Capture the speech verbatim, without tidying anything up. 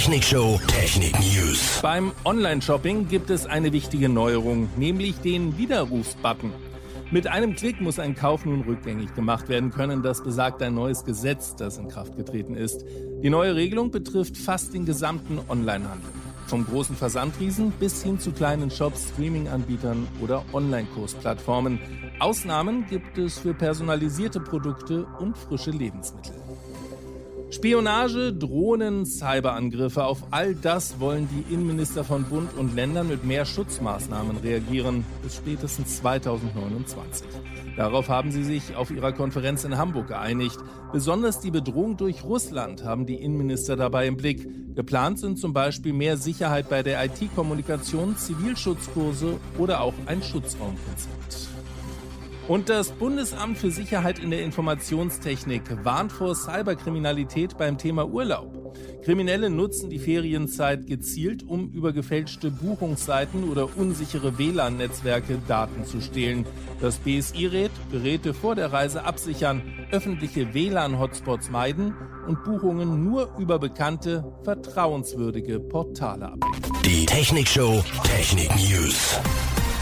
Technikshow Technik News. Beim Online-Shopping gibt es eine wichtige Neuerung, nämlich den Widerrufsbutton. Mit einem Klick muss ein Kauf nun rückgängig gemacht werden können. Das besagt ein neues Gesetz, das in Kraft getreten ist. Die neue Regelung betrifft fast den gesamten Onlinehandel. Vom großen Versandriesen bis hin zu kleinen Shops, Streaming-Anbietern oder Online-Kursplattformen. Ausnahmen gibt es für personalisierte Produkte und frische Lebensmittel. Spionage, Drohnen, Cyberangriffe, auf all das wollen die Innenminister von Bund und Ländern mit mehr Schutzmaßnahmen reagieren, bis spätestens zweitausendneunundzwanzig. Darauf haben sie sich auf ihrer Konferenz in Hamburg geeinigt. Besonders die Bedrohung durch Russland haben die Innenminister dabei im Blick. Geplant sind zum Beispiel mehr Sicherheit bei der I T-Kommunikation, Zivilschutzkurse oder auch ein Schutzraumkonzept. Und das Bundesamt für Sicherheit in der Informationstechnik warnt vor Cyberkriminalität beim Thema Urlaub. Kriminelle nutzen die Ferienzeit gezielt, um über gefälschte Buchungsseiten oder unsichere W L A N-Netzwerke Daten zu stehlen. Das B S I rät, Geräte vor der Reise absichern, öffentliche W L A N-Hotspots meiden und Buchungen nur über bekannte, vertrauenswürdige Portale abwickeln. Die Technikshow Technik News.